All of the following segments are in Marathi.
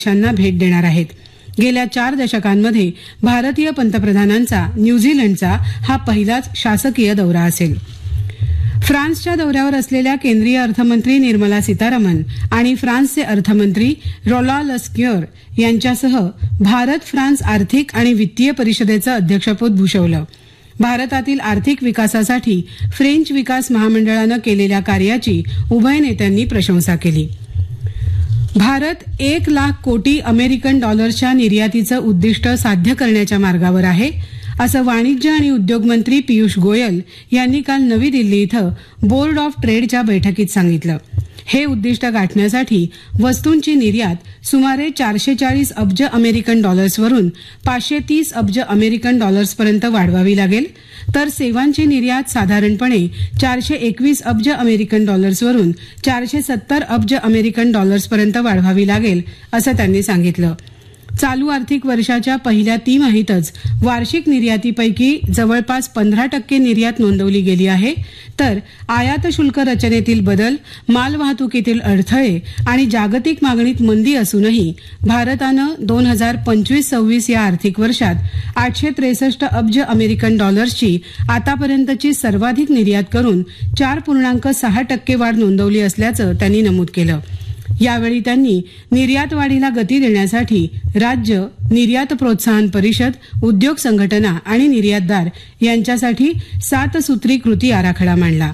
देशांना भेट देणार आहेत. गेल्या 4 दशकांमध्ये भारतीय पंतप्रधानांचा न्यूझीलंडचा हा पहिलाच शासकीय दौरा असेल. फ्रान्सच्या दौऱ्यावर असलेल्या केंद्रीय अर्थमंत्री निर्मला सीतारामन आणि फ्रान्सचे अर्थमंत्री रॉलां लस्क्युर यांच्यासह भारत फ्रान्स आर्थिक आणि वित्तीय परिषदेचं अध्यक्षपद भूषवलं. भारतातील आर्थिक विकासासाठी फ्रेंच विकास महामंडळानं केलेल्या कार्याची उभय नेत्यांनी प्रशंसा केली. भारत 1 लाख कोटी अमेरिकन डॉलर्सच्या निर्यातीचं उद्दिष्ट साध्य करण्याच्या मार्गावर आहे, असं वाणिज्य आणि उद्योग मंत्री पियुष गोयल यांनी काल नवी दिल्ली इथं बोर्ड ऑफ ट्रेडच्या बैठकीत सांगितलं. हे उद्दिष्ट गाठण्यासाठी वस्तूंची निर्यात सुमारे 440 अब्ज अमेरिकन डॉलर्सवरून 530 अब्ज अमेरिकन डॉलर्सपर्यंत वाढवावी लागेल, तर सेवांची निर्यात साधारणपणे 421 अब्ज अमेरिकन डॉलर्सवरून 470 अब्ज अमेरिकन डॉलर्सपर्यंत वाढवावी लागेल, असं त्यांनी सांगितलं. चालू आर्थिक वर्षाच्या पहिल्या तिमाहीतच वार्षिक निर्यातीपैकी जवळपास 15% निर्यात नोंदवली गेली आहे, तर आयात शुल्क रचनेतील बदल, मालवाहतुकीतील अडथळे आणि जागतिक मागणीत मंदी असूनही भारतानं 2025-26 या आर्थिक वर्षात 863 अब्ज अमेरिकन डॉलर्सची आतापर्यंतची सर्वाधिक निर्यात करून 4.6% वाढ नोंदवली असल्याचं त्यांनी नमूद केलं. यावेळी त्यांनी निर्यात वाढीला गती देण्यासाठी राज्य, निर्यात प्रोत्साहन परिषद, उद्योग संघटना आणि निर्यातदार यांच्यासाठी 7 सूत्री कृती आराखडा मांडला.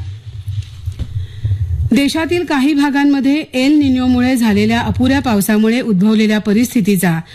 देशातील काही भागांमध्ये एल निन्योमुळे झालेल्या अपुऱ्या पावसामुळे उद्भवलेल्या परिस्थितीचा